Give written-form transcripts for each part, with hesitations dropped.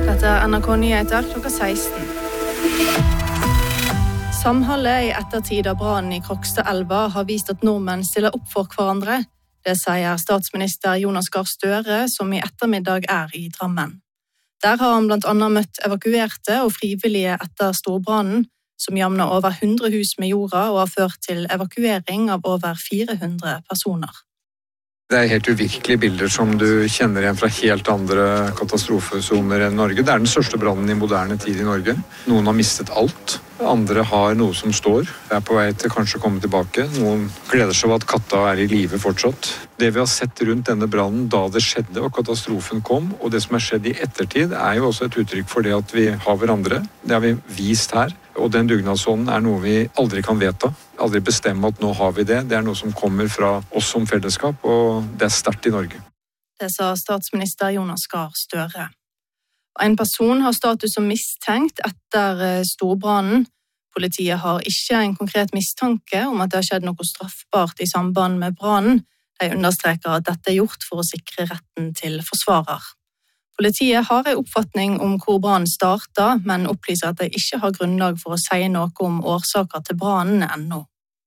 Dette NRK Nyheter klokka 16. Samholdet i ettertid av brannen i Krokstadelva har vist at nordmenn stiller opp for hverandre. Det sier statsminister Jonas Gahr Støre, som i ettermiddag i Drammen. Der har han blant annet møtt evakuerte og frivillige etter storbrannen, som jamner over 100 hus med jorda og har ført til evakuering av over 400 personer. Det helt uvirkelige bilder som du kjenner igjen fra helt andre katastrofesoner enn Norge. Det den største brannen i moderne tid i Norge. Noen har mistet alt. Andre har noe som står. På vei til kanskje å komme tilbake. Noen gleder seg over at katta i live fortsatt. Det vi har sett rundt denne brannen da det skjedde og katastrofen kom, og det som skjedd i ettertid, jo også et uttrykk for det at vi har hverandre. Det har vi vist her. Og den dugnadsånden noe vi aldri kan vedta. Aldri bestemme at nå har vi det. Det noe som kommer fra oss som fellesskap, og det sterkt i Norge. Det sa statsminister Jonas Gahr Støre. En person har status som mistenkt etter storbrannen. Politiet har ikke en konkret mistanke om at det har skjedd noe straffbart i samband med brannen. De understreker at dette gjort for å sikre retten til forsvarer. Politiet har en oppfatning om hvor brannen startet, men opplyser at de ikke har grunnlag for å si noe om årsaker til brannen ennå.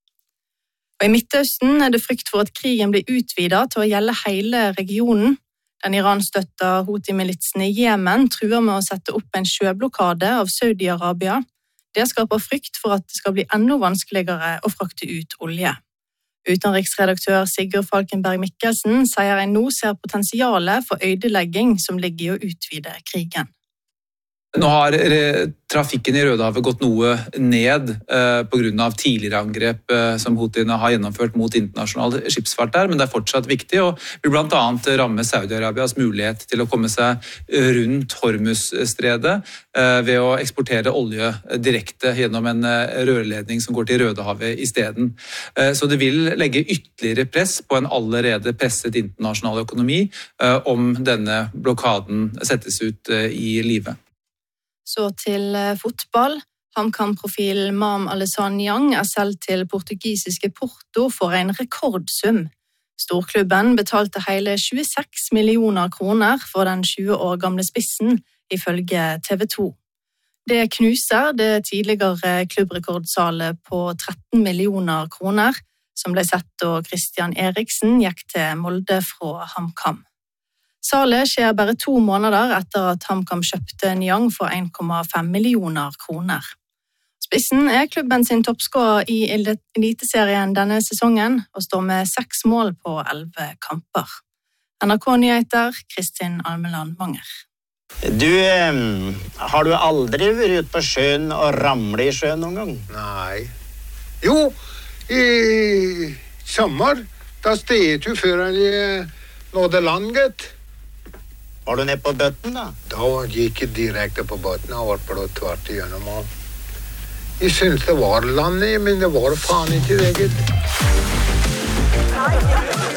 Og I Midtøsten det frykt for at krigen blir utvidet til å gjelde hele regionen. Den Iran-støtta Houthi-militsen i Jemen truer med å sette opp en sjøblokade av Saudi-Arabia. Det skaper frykt for at det skal bli enda vanskeligere å frakte ut olje. Utenriksredaktør Sigurd Falkenberg Mikkelsen sier en nå ser potensialet for ødelegging som ligger I å utvide krigen. Nå har trafikken I Rødehavet gått noe ned på grunn av tidligere angrep som Houthiene har gjennomført mot internasjonal skipsfart der, men det fortsatt viktig og vil blant annet ramme Saudi-Arabias mulighet til å komme seg rundt Hormuzstredet ved å eksportere olje direkte gjennom en rørledning som går til Rødehavet I stedet. Så det vil legge ytterligere press på en allerede presset internasjonal økonomi om denne blokaden settes ut I live. Så til fotball. HamKam-profil Mam Alessandro solgt til portugisiske Porto for en rekordsum. Storklubben betalte hele 26 millioner kroner for den 20 år gamle spissen, ifølge TV 2. Det knuser det tidligere klubbrekordsalet på 13 millioner kroner, som ble sett da Christian Eriksen gikk til Molde fra HamKam. Salet skjer bare 2 måneder etter at HamKam kjøpte Nyang for 1,5 millioner kroner. Spissen klubben sin toppskårer I eliteserien denne sesongen og står med 6 mål på 11 kamper. NRK Nyheter, Kristin Almeland Manger. Du, har du aldri vært ute på sjøen og ramlet I sjøen noen gang? Nei. Jo, I sommer, da steget du før jeg nådde landet. Var du nede på bøtten da? Da gikk jeg direkte på bøtten og var på tvert igjennom. Jeg synes det var landet, men det var faen ikke det, gitt.